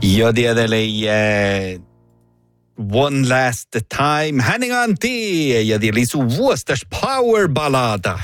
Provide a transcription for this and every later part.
Ja tieteli One Last Time Henning Antti ja tieteli sun vuostas Power Ballada.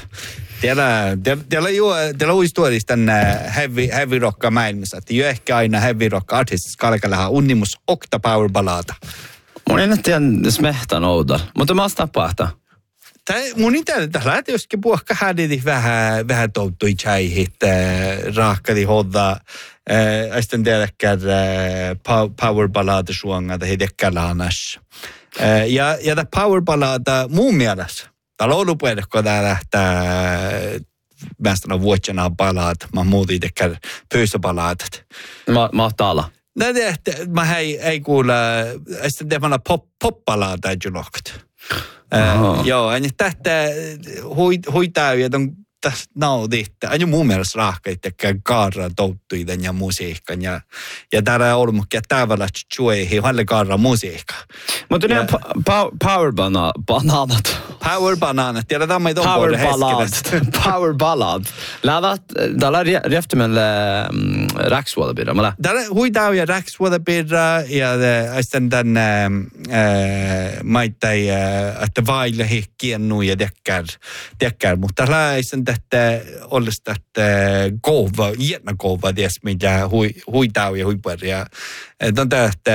Teillä on historiassa tänne heavy rocka maailmassa. Että jo ehkä aina heavy rock artistissa kalkalahan unnimus okta Power Ballada. Mun en tiedä smehtan ouda, mutta mä tapahtaa. Mun itse lähti joskin puhka häditi vähän touttui tjäihit, raakadi hodda. Sitten tiedäkään Power Ballada suonga, tai hidekkälaanas. Ja tämä Power Ballada muun mielestä. Täällä on ollut puhuttu, tää lähtää mästänä vuotsena ballad. Mä muutin itsekään pöysöballadat. Mahtaa. Mä ei kuule, sitten teemalla pop-ballada julokt. Joo, ja tästä huitaa ja ton tästä naudit. Aina mun mielestä rahkait ja kaara touttuiden ja musiikan. Ja täällä on ollut tavalla tjueihin halle kaara musiikka. Mutta ne power bananat. Power bananat. Tiedetään meitä on puolella heskelästä. Power ballad. Täällä on rieftimelle räksvuodabirra. Täällä huitaa ja räksvuodabirra ja sitten tän maittai, että vaille hikkiennu ja dekkär. Mutta täällä ei sen tästä olisi tästä kova, jätnä kova, ties mitä huitaa ja huiparia. Tämä on tästä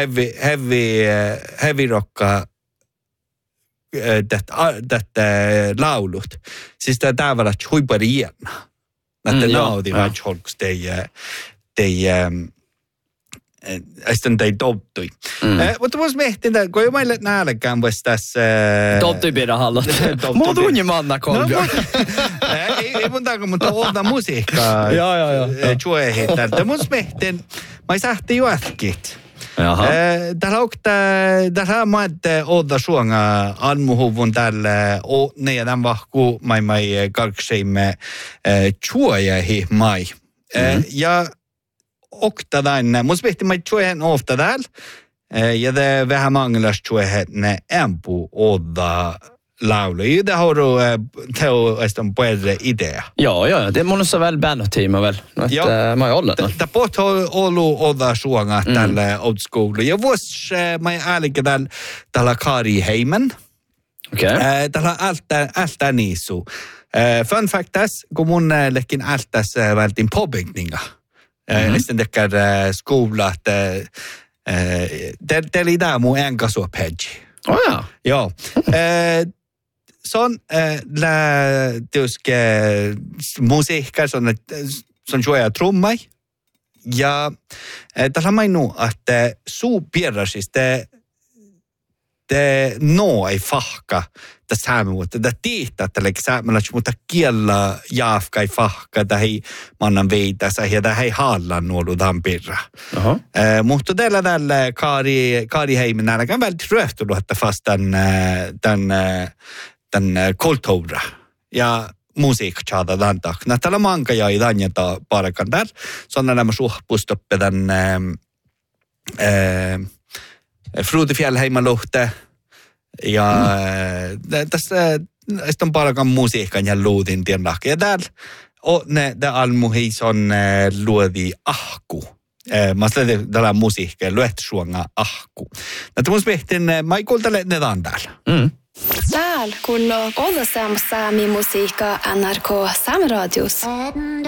heavy rocka, tästä laulut. Siis tämä tavalla huipari jätnä. Näitä naudi vaihtoehtoiksi sitten ei tottui. Mutta vois miettiä, kun jo meille nälkään vois tässä... Tottui pidä hallat. Muuta unni manna kolmia. Ei mun takaa, mutta olta musiikkaa. Joo. Tjuehi tältä. Vois miettiä, mä sähti juotkit. Jaha. Täällä on maette olta suonga almuhuvun tällä ne tämän vahku mai kalkseimme tjuehi mai. Ja oktadain, musta pihti mä tjuehen ofta täällä, ja det vähän mangelas tjuehen ne ämpu odda laulu. Det har du teoistan puolelle idea. Joo, det mun on väl band-tiima väl. Mä oon ollut. Tämä pohti ollut odda suonga tällä old school. Ja vuosi mä äälikä tällä Kari Heimen. Okei. Tällä ältä niisu. Fun fact tässä, kun mun lekin ältässä vältin påbyggninga. Sitten tekee skola, että det oli där mun enkasuopedji. Ja. Joo. Sån tietysti musiikka, sån juoja trummai. Ja tässä mainu, että suu pierrasista det ei fahka tässä säämmuutta. Det tiittää, että säämmällä, mutta kiellä jaafka ei fahka, tai mannan veitä, ja tämä ei haalla nuolu tampirra. Mutta tällä Kari Heimen nälkään välttämättä röhtynyt, että fast tämän kulttuura ja musiikkaada tämän takna. Tällä manka ja ei tänjata parakan täällä. Se on nämä suhpustoppe tämän Frutefjällheimaluhte. Ja tässä on parakan musiikan ja luutin tiedäkö. Ja täällä on ne almuhis on luodi ahku. Mä sanoin tällä musiikkaa, luetsuonga ahku. Näitä mun mietin, mä ei kuuntele ne täällä. Täällä kun on osa saami musiikkaa NRK Sam Radios.